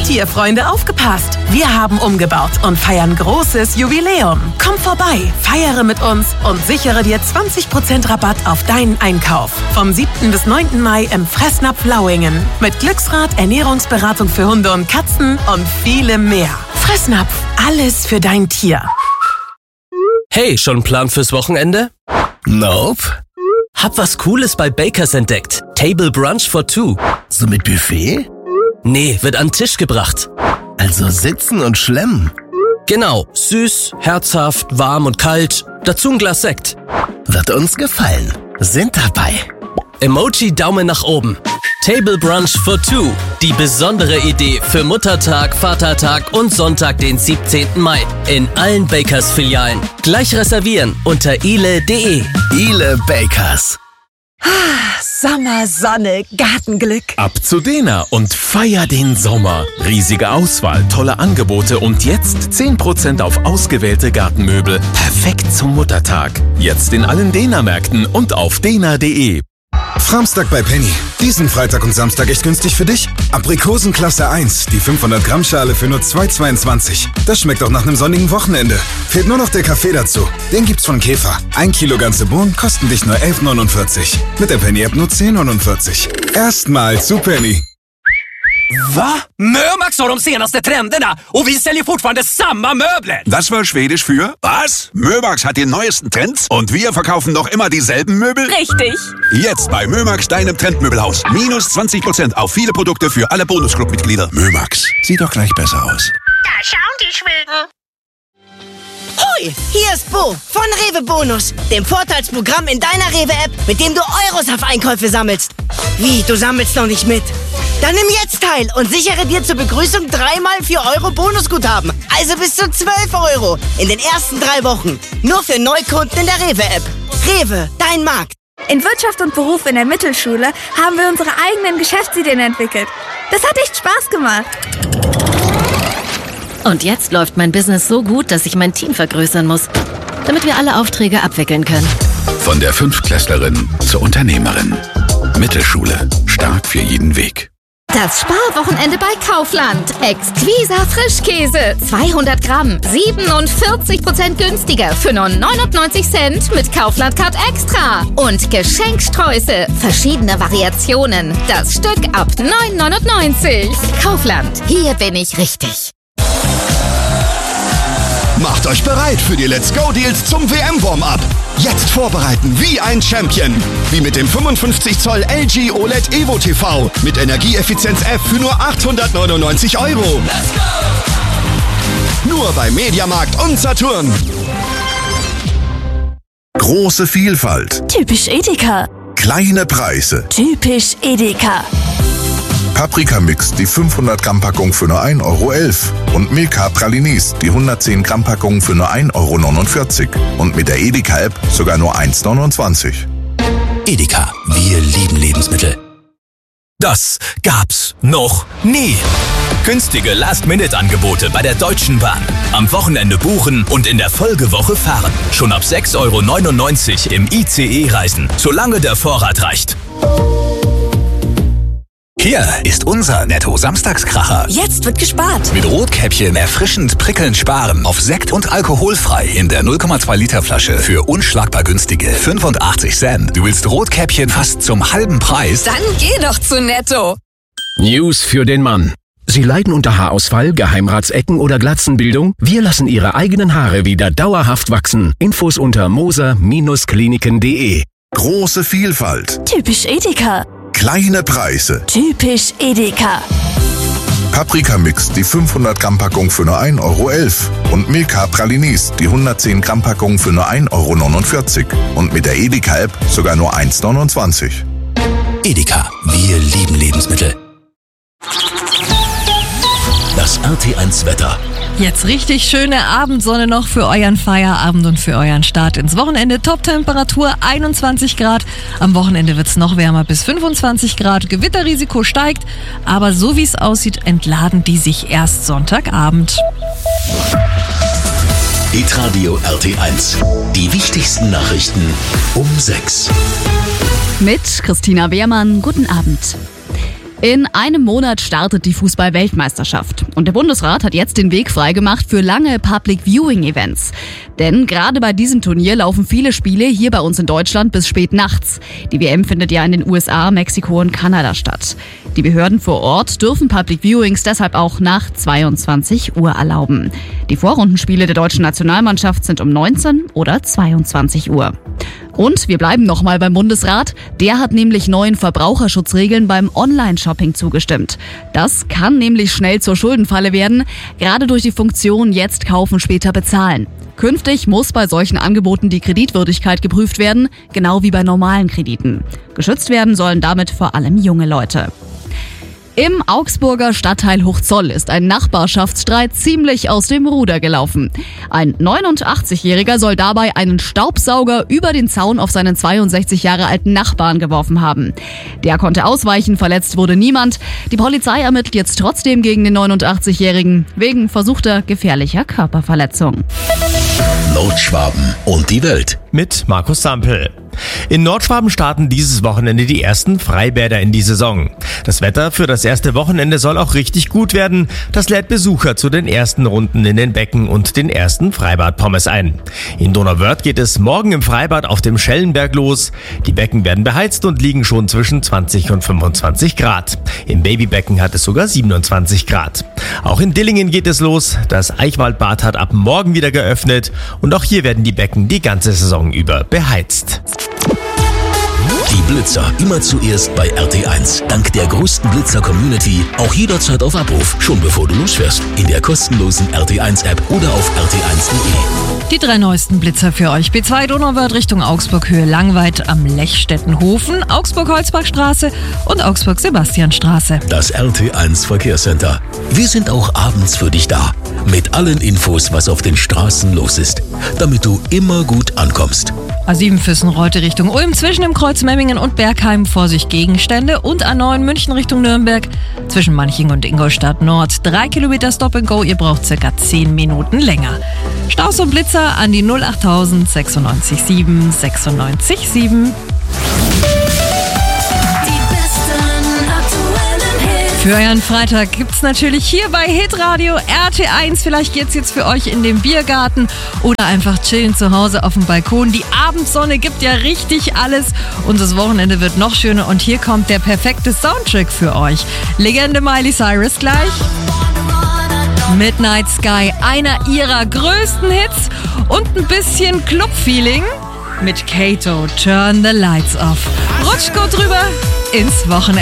Tierfreunde, aufgepasst! Wir haben umgebaut und feiern großes Jubiläum. Komm vorbei, feiere mit uns und sichere dir 20% Rabatt auf deinen Einkauf. Vom 7. bis 9. Mai im Fressnapf Lauingen. Mit Glücksrad, Ernährungsberatung für Hunde und Katzen und vielem mehr. Fressnapf, alles für dein Tier. Hey, schon einen Plan fürs Wochenende? Nope. Hab was Cooles bei Bakers entdeckt. Table Brunch for Two. So mit Buffet? Nee, wird an den Tisch gebracht. Also sitzen und schlemmen. Genau, süß, herzhaft, warm und kalt. Dazu ein Glas Sekt. Wird uns gefallen. Sind dabei. Emoji Daumen nach oben. Table Brunch for Two. Die besondere Idee für Muttertag, Vatertag und Sonntag, den 17. Mai. In allen Bakers-Filialen. Gleich reservieren unter ile.de. Ile Bakers. Sommer, Sonne, Gartenglück. Ab zu Dena und feier den Sommer. Riesige Auswahl, tolle Angebote und jetzt 10% auf ausgewählte Gartenmöbel. Perfekt zum Muttertag. Jetzt in allen Dena-Märkten und auf dena.de. Framstag bei Penny. Diesen Freitag und Samstag echt günstig für dich. Aprikosen Klasse 1, die 500 Gramm Schale für nur 2,22. Das schmeckt auch nach einem sonnigen Wochenende. Fehlt nur noch der Kaffee dazu. Den gibt's von Käfer. 1 Kilo ganze Bohnen kosten dich nur 11,49. Mit der Penny-App nur 10,49. Erstmal zu Penny. Va? Mömax har de senaste trenderna och vi säljer fortfarande samma möbler. Das war Schwedisch für was? Mömax hat die neuesten Trends und wir verkaufen noch immer dieselben Möbel? Richtig. Jetzt bei Mömax, deinem Trendmöbelhaus. Minus 20% auf viele Produkte für alle Bonusclub-Mitglieder. Mömax, sieht doch gleich besser aus. Da schauen die Schweden. Hoi, hier ist Bo von Rewe Bonus, dem Vorteilsprogramm in deiner Rewe-App, mit dem du Euros auf Einkäufe sammelst. Wie, du sammelst noch nicht mit? Dann nimm jetzt teil und sichere dir zur Begrüßung 3x 4 Euro Bonusguthaben. Also bis zu 12 Euro in den ersten 3 Wochen. Nur für Neukunden in der Rewe-App. Rewe, dein Markt. In Wirtschaft und Beruf in der Mittelschule haben wir unsere eigenen Geschäftsideen entwickelt. Das hat echt Spaß gemacht. Und jetzt läuft mein Business so gut, dass ich mein Team vergrößern muss, damit wir alle Aufträge abwickeln können. Von der Fünftklässlerin zur Unternehmerin. Mittelschule. Stark für jeden Weg. Das Sparwochenende bei Kaufland. Exquisa Frischkäse. 200 Gramm. 47% günstiger für nur 99 Cent mit Kaufland Card Extra. Und Geschenksträuße. Verschiedene Variationen. Das Stück ab 9,99. Kaufland. Hier bin ich richtig. Macht euch bereit für die Let's Go Deals zum WM-Warm-Up. Jetzt vorbereiten wie ein Champion. Wie mit dem 55 Zoll LG OLED Evo TV mit Energieeffizienz F für nur 899 €. Let's go! Nur bei Mediamarkt und Saturn. Große Vielfalt. Typisch Edeka. Kleine Preise. Typisch Edeka. Paprika-Mix, die 500 Gramm Packung für nur 1,11 € und Milka Pralinis, die 110 Gramm Packung für nur 1,49 € und mit der Edeka-App sogar nur 1,29 €. Edeka, wir lieben Lebensmittel. Das gab's noch nie. Günstige Last-Minute-Angebote bei der Deutschen Bahn. Am Wochenende buchen und in der Folgewoche fahren. Schon ab 6,99 € im ICE reisen, solange der Vorrat reicht. Hier ist unser Netto-Samstagskracher. Jetzt wird gespart. Mit Rotkäppchen erfrischend prickelnd sparen auf Sekt und alkoholfrei in der 0,2 Liter Flasche für unschlagbar günstige 85 Cent. Du willst Rotkäppchen fast zum halben Preis? Dann geh doch zu Netto. News für den Mann. Sie leiden unter Haarausfall, Geheimratsecken oder Glatzenbildung? Wir lassen Ihre eigenen Haare wieder dauerhaft wachsen. Infos unter moser-kliniken.de. Große Vielfalt. Typisch Edeka. Kleine Preise. Typisch Edeka. Paprika-Mix, die 500 Gramm Packung für nur 1,11 € und Milka Pralinis, die 110 Gramm Packung für nur 1,49 € und mit der Edeka-App sogar nur 1,29 €. Edeka, wir lieben Lebensmittel. Das RT1 Wetter. Jetzt richtig schöne Abendsonne noch für euren Feierabend und für euren Start ins Wochenende. Top-Temperatur 21 Grad. Am Wochenende wird es noch wärmer bis 25 Grad. Gewitterrisiko steigt, aber so wie es aussieht, entladen die sich erst Sonntagabend. Hitradio RT1. Die wichtigsten Nachrichten um 6. Mit Christina Beermann. Guten Abend. In einem Monat startet die Fußball-Weltmeisterschaft. Und der Bundesrat hat jetzt den Weg freigemacht für lange Public-Viewing-Events. Denn gerade bei diesem Turnier laufen viele Spiele hier bei uns in Deutschland bis spät nachts. Die WM findet ja in den USA, Mexiko und Kanada statt. Die Behörden vor Ort dürfen Public-Viewings deshalb auch nach 22 Uhr erlauben. Die Vorrundenspiele der deutschen Nationalmannschaft sind um 19 oder 22 Uhr. Und wir bleiben nochmal beim Bundesrat. Der hat nämlich neuen Verbraucherschutzregeln beim Online-Shopping zugestimmt. Das kann nämlich schnell zur Schuldenfalle werden, gerade durch die Funktion jetzt kaufen, später bezahlen. Künftig muss bei solchen Angeboten die Kreditwürdigkeit geprüft werden, genau wie bei normalen Krediten. Geschützt werden sollen damit vor allem junge Leute. Im Augsburger Stadtteil Hochzoll ist ein Nachbarschaftsstreit ziemlich aus dem Ruder gelaufen. Ein 89-Jähriger soll dabei einen Staubsauger über den Zaun auf seinen 62 Jahre alten Nachbarn geworfen haben. Der konnte ausweichen, verletzt wurde niemand. Die Polizei ermittelt jetzt trotzdem gegen den 89-Jährigen wegen versuchter gefährlicher Körperverletzung. Nordschwaben und die Welt. Mit Markus Sampel. In Nordschwaben starten dieses Wochenende die ersten Freibäder in die Saison. Das Wetter für das erste Wochenende soll auch richtig gut werden. Das lädt Besucher zu den ersten Runden in den Becken und den ersten Freibad-Pommes ein. In Donauwörth geht es morgen im Freibad auf dem Schellenberg los. Die Becken werden beheizt und liegen schon zwischen 20 und 25 Grad. Im Babybecken hat es sogar 27 Grad. Auch in Dillingen geht es los. Das Eichwaldbad hat ab morgen wieder geöffnet und auch hier werden die Becken die ganze Saison über beheizt. Die Blitzer immer zuerst bei RT1. Dank der größten Blitzer-Community auch jederzeit auf Abruf, schon bevor du losfährst. In der kostenlosen RT1-App oder auf rt1.de. Die 3 neuesten Blitzer für euch. B2 Donauwörth Richtung Augsburg, Höhe Langweid am Lechstettenhofen, Augsburg-Holzbachstraße und Augsburg-Sebastianstraße. Das RT1 Verkehrscenter. Wir sind auch abends für dich da. Mit allen Infos, was auf den Straßen los ist. Damit du immer gut ankommst. A7 Füssen-Reute Richtung Ulm, zwischen dem Kreuz Memmingen und Bergheim Vorsicht Gegenstände und A9 München Richtung Nürnberg, zwischen Manching und Ingolstadt Nord 3 Kilometer Stop and Go, ihr braucht circa 10 Minuten länger. Staus und Blitzer an die 08000 96 7 96 7. Für euren Freitag gibt's natürlich hier bei Hitradio RT1. Vielleicht geht's jetzt für euch in den Biergarten oder einfach chillen zu Hause auf dem Balkon. Die Abendsonne gibt ja richtig alles und das Wochenende wird noch schöner. Und hier kommt der perfekte Soundtrack für euch. Legende Miley Cyrus gleich. Midnight Sky, einer ihrer größten Hits und ein bisschen Club-Feeling mit Kato, Turn the Lights Off. Rutscht gut drüber ins Wochenende.